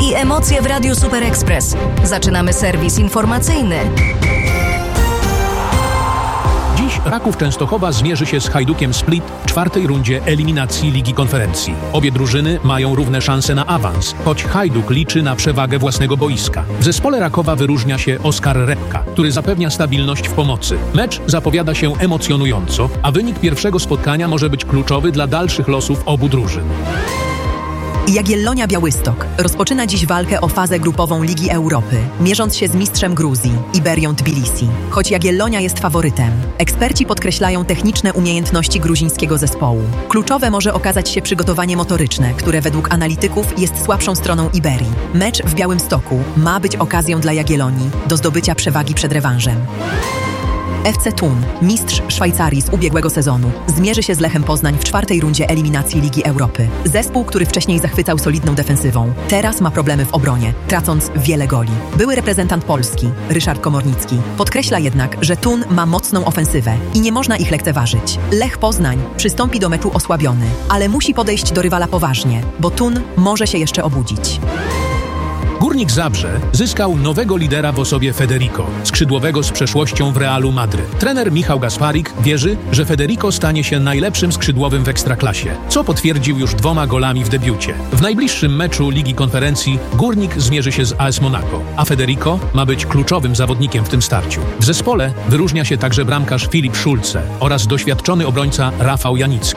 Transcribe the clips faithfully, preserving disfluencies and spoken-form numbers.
i emocje w Radiu Super Express. Zaczynamy serwis informacyjny. Dziś Raków Częstochowa zmierzy się z Hajdukiem Split w czwartej rundzie eliminacji Ligi Konferencji. Obie drużyny mają równe szanse na awans, choć Hajduk liczy na przewagę własnego boiska. W zespole Rakowa wyróżnia się Oskar Repka, który zapewnia stabilność w pomocy. Mecz zapowiada się emocjonująco, a wynik pierwszego spotkania może być kluczowy dla dalszych losów obu drużyn. Jagiellonia Białystok rozpoczyna dziś walkę o fazę grupową Ligi Europy, mierząc się z mistrzem Gruzji, Iberią Tbilisi. Choć Jagiellonia jest faworytem, eksperci podkreślają techniczne umiejętności gruzińskiego zespołu. Kluczowe może okazać się przygotowanie motoryczne, które według analityków jest słabszą stroną Iberii. Mecz w Białymstoku ma być okazją dla Jagiellonii do zdobycia przewagi przed rewanżem. F C Thun, mistrz Szwajcarii z ubiegłego sezonu, zmierzy się z Lechem Poznań w czwartej rundzie eliminacji Ligi Europy. Zespół, który wcześniej zachwycał solidną defensywą, teraz ma problemy w obronie, tracąc wiele goli. Były reprezentant Polski, Ryszard Komornicki, podkreśla jednak, że Thun ma mocną ofensywę i nie można ich lekceważyć. Lech Poznań przystąpi do meczu osłabiony, ale musi podejść do rywala poważnie, bo Thun może się jeszcze obudzić. Górnik Zabrze zyskał nowego lidera w osobie Federico, skrzydłowego z przeszłością w Realu Madryt. Trener Michał Gasparik wierzy, że Federico stanie się najlepszym skrzydłowym w Ekstraklasie, co potwierdził już dwoma golami w debiucie. W najbliższym meczu Ligi Konferencji Górnik zmierzy się z A S Monaco, a Federico ma być kluczowym zawodnikiem w tym starciu. W zespole wyróżnia się także bramkarz Filip Szulce oraz doświadczony obrońca Rafał Janicki.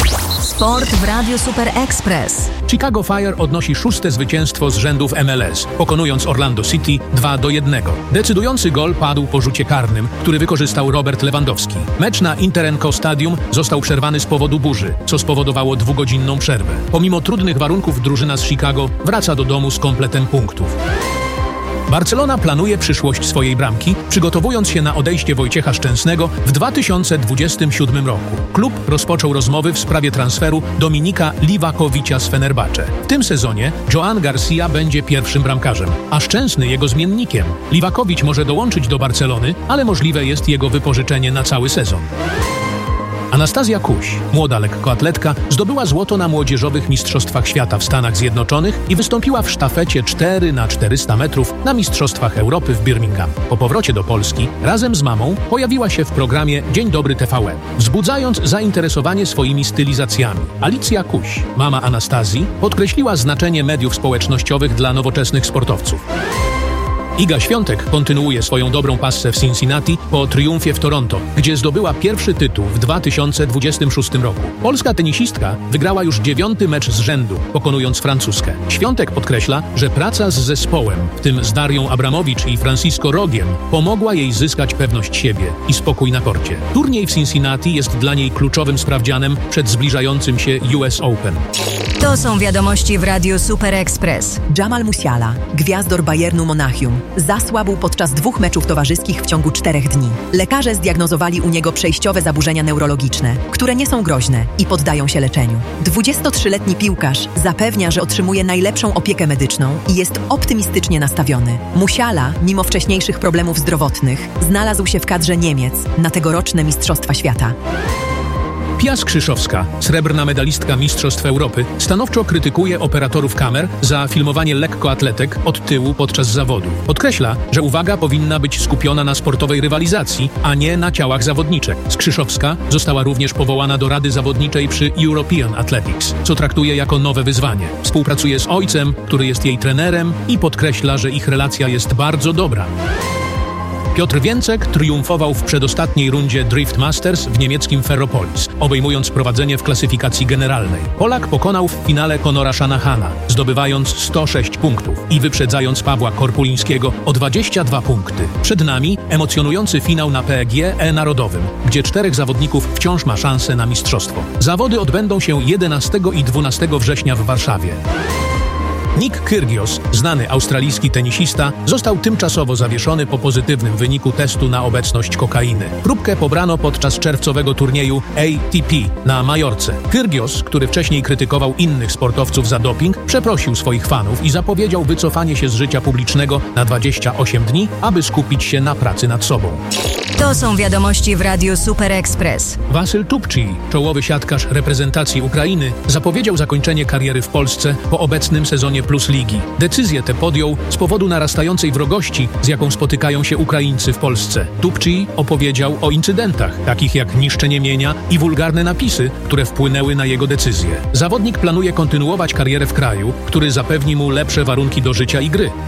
Sport w Radiu Super Express. Chicago Fire odnosi szóste zwycięstwo z rzędu w M L S, pokonując Orlando City dwa do jednego. Decydujący gol padł po rzucie karnym, który wykorzystał Robert Lewandowski. Mecz na Interenco Stadium został przerwany z powodu burzy, co spowodowało dwugodzinną przerwę. Pomimo trudnych warunków drużyna z Chicago wraca do domu z kompletem punktów. Barcelona planuje przyszłość swojej bramki, przygotowując się na odejście Wojciecha Szczęsnego w dwa tysiące dwudziestym siódmym roku. Klub rozpoczął rozmowy w sprawie transferu Dominika Livakovicia z Fenerbahce. W tym sezonie Joan Garcia będzie pierwszym bramkarzem, a Szczęsny jego zmiennikiem. Livakovic może dołączyć do Barcelony, ale możliwe jest jego wypożyczenie na cały sezon. Anastazja Kuś, młoda lekkoatletka, zdobyła złoto na młodzieżowych mistrzostwach świata w Stanach Zjednoczonych i wystąpiła w sztafecie cztery na czterysta metrów na mistrzostwach Europy w Birmingham. Po powrocie do Polski razem z mamą pojawiła się w programie Dzień Dobry T V N, wzbudzając zainteresowanie swoimi stylizacjami. Alicja Kuś, mama Anastazji, podkreśliła znaczenie mediów społecznościowych dla nowoczesnych sportowców. Iga Świątek kontynuuje swoją dobrą passę w Cincinnati po triumfie w Toronto, gdzie zdobyła pierwszy tytuł w dwa tysiące dwudziestym szóstym roku. Polska tenisistka wygrała już dziewiąty mecz z rzędu, pokonując Francuzkę. Świątek podkreśla, że praca z zespołem, w tym z Darią Abramowicz i Francisco Rogiem, pomogła jej zyskać pewność siebie i spokój na korcie. Turniej w Cincinnati jest dla niej kluczowym sprawdzianem przed zbliżającym się U S Open. To są wiadomości w Radiu Super Express. Jamal Musiala, gwiazdor Bayernu Monachium, zasłabł podczas dwóch meczów towarzyskich w ciągu czterech dni. Lekarze zdiagnozowali u niego przejściowe zaburzenia neurologiczne, które nie są groźne i poddają się leczeniu. dwudziestotrzyletni piłkarz zapewnia, że otrzymuje najlepszą opiekę medyczną i jest optymistycznie nastawiony. Musiala, mimo wcześniejszych problemów zdrowotnych, znalazł się w kadrze Niemiec na tegoroczne Mistrzostwa Świata. Pia Skrzyszowska, srebrna medalistka Mistrzostw Europy, stanowczo krytykuje operatorów kamer za filmowanie lekkoatletek od tyłu podczas zawodu. Podkreśla, że uwaga powinna być skupiona na sportowej rywalizacji, a nie na ciałach zawodniczek. Skrzyszowska została również powołana do Rady Zawodniczej przy European Athletics, co traktuje jako nowe wyzwanie. Współpracuje z ojcem, który jest jej trenerem i podkreśla, że ich relacja jest bardzo dobra. Piotr Więcek triumfował w przedostatniej rundzie Drift Masters w niemieckim Ferropolis, obejmując prowadzenie w klasyfikacji generalnej. Polak pokonał w finale Conora Shanahana, zdobywając sto sześć punktów i wyprzedzając Pawła Korpulińskiego o dwadzieścia dwa punkty. Przed nami emocjonujący finał na P E G E Narodowym, gdzie czterech zawodników wciąż ma szansę na mistrzostwo. Zawody odbędą się jedenastego i dwunastego września w Warszawie. Nick Kyrgios, znany australijski tenisista, został tymczasowo zawieszony po pozytywnym wyniku testu na obecność kokainy. Próbkę pobrano podczas czerwcowego turnieju A T P na Majorce. Kyrgios, który wcześniej krytykował innych sportowców za doping, przeprosił swoich fanów i zapowiedział wycofanie się z życia publicznego na dwadzieścia osiem dni, aby skupić się na pracy nad sobą. To są wiadomości w Radiu Super Express. Wasyl Tupci, czołowy siatkarz reprezentacji Ukrainy, zapowiedział zakończenie kariery w Polsce po obecnym sezonie plus ligi. Decyzję tę podjął z powodu narastającej wrogości, z jaką spotykają się Ukraińcy w Polsce. Tupci opowiedział o incydentach, takich jak niszczenie mienia i wulgarne napisy, które wpłynęły na jego decyzję. Zawodnik planuje kontynuować karierę w kraju, który zapewni mu lepsze warunki do życia i gry.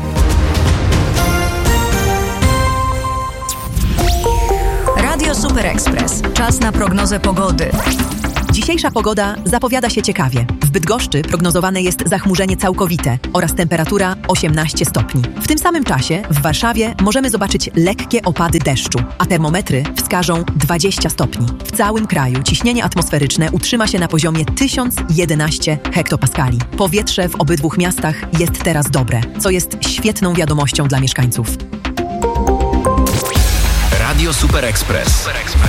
Radio Super Express. Czas na prognozę pogody. Dzisiejsza pogoda zapowiada się ciekawie. W Bydgoszczy prognozowane jest zachmurzenie całkowite oraz temperatura osiemnaście stopni. W tym samym czasie w Warszawie możemy zobaczyć lekkie opady deszczu, a termometry wskażą dwadzieścia stopni. W całym kraju ciśnienie atmosferyczne utrzyma się na poziomie tysiąc jedenaście hektopaskali. Powietrze w obydwu miastach jest teraz dobre, co jest świetną wiadomością dla mieszkańców. Radio Super Express.